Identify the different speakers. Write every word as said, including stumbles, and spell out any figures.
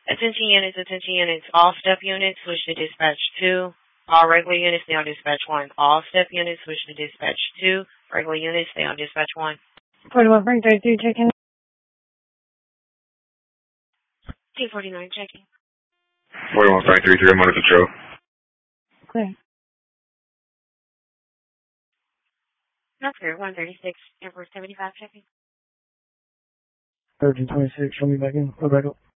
Speaker 1: Attention units, attention units. All step units switch to dispatch two. All regular units stay on dispatch one. All step units switch to dispatch two. Regular units stay on dispatch one.
Speaker 2: forty-one Frank thirty-three checking.
Speaker 1: T forty-nine checking.
Speaker 3: forty-one Frank thirty-three, I'm under control.
Speaker 2: Clear.
Speaker 1: That's clear. one thirty-six, Airport seventy-five checking.
Speaker 2: thirteen twenty-six, show me back in. Go back up.